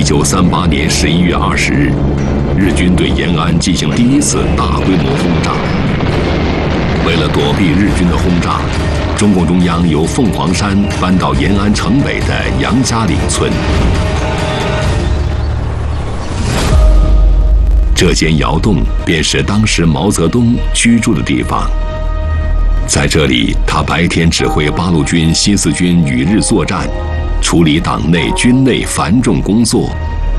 1938年11月20日，日军对延安进行了第一次大规模轰炸。为了躲避日军的轰炸，中共中央由凤凰山搬到延安城北的杨家岭村。这间窑洞便是当时毛泽东居住的地方。在这里，他白天指挥八路军新四军与日作战，处理党内军内繁重工作。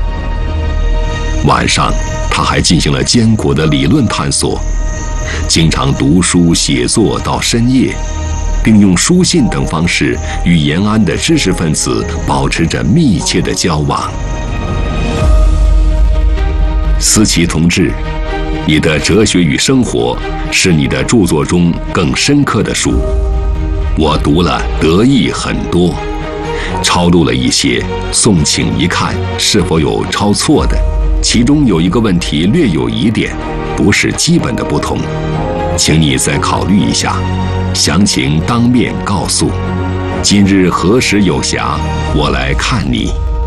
晚上，他还进行了艰苦的理论探索，经常读书写作到深夜，并用书信等方式与延安的知识分子保持着密切的交往。思齐同志，你的哲学与生活是你的著作中更深刻的书，我读了得益很多，抄录了一些，送请一看是否有抄错的，其中有一个问题略有疑点，不是基本的不同，请你再考虑一下，详情当面告诉。今日何时有暇，我来看你。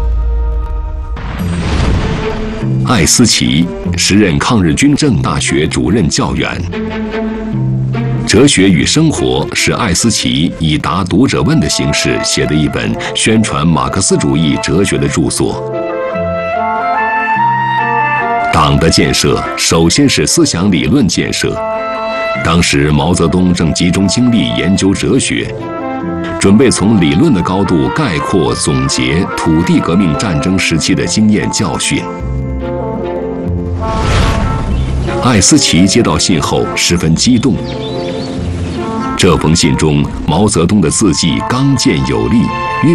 艾思奇时任抗日军政大学主任教员。哲学与生活是艾思奇以答读者问的形式写的一本宣传马克思主义哲学的著作。党的建设首先是思想理论建设，当时毛泽东正集中精力研究哲学，准备从理论的高度概括总结土地革命战争时期的经验教训。艾思奇接到信后十分激动。这封信中，毛泽东的字迹刚健有力，韵